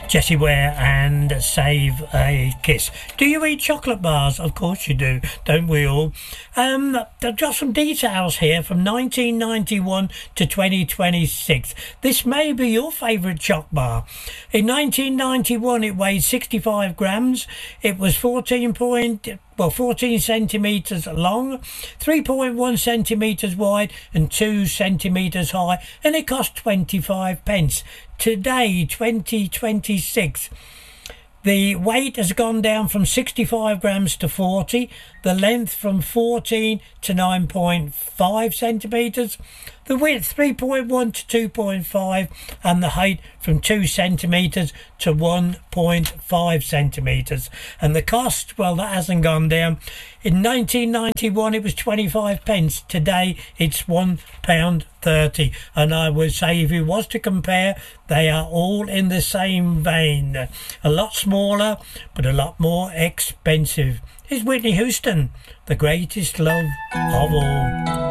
Jessie Ware and Save a Kiss. Do you eat chocolate bars? Of course you do, don't we all? I've got some details here from 1991 to 2026. This may be your favourite choc bar. In 1991 it weighed 65 grams. It was 14 centimetres long, 3.1 centimetres wide and 2 centimetres high, and it cost 25 pence. Today, 2026, the weight has gone down from 65 grams to 40, the length from 14 to 9.5 centimetres, the width 3.1 to 2.5, and the height from 2 centimetres to 1.5 centimetres. And the cost, well, that hasn't gone down. In 1991 it was 25 pence. Today it's £1.30. And I would say, if you was to compare, they are all in the same vein. A lot smaller, but a lot more expensive. Here's Whitney Houston, The Greatest Love of All.